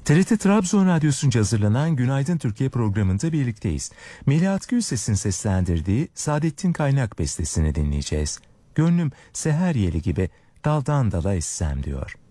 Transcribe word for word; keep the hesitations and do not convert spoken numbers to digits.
T R T Trabzon Radyosu'nca hazırlanan Günaydın Türkiye programında birlikteyiz. Melahat Gülses'in seslendirdiği Saadettin Kaynak bestesini dinleyeceğiz. Gönlüm seher yeli gibi daldan dala essem diyor.